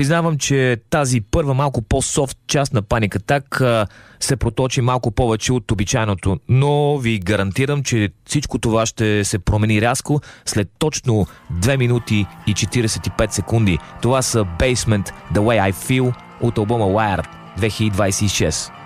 признавам, че тази първа малко по-софт част на Panic Attack се проточи малко повече от обичайното, но ви гарантирам, че всичко това ще се промени рязко след точно 2 минути и 45 секунди. Това са Basement, The Way I Feel от албума Wired 2026.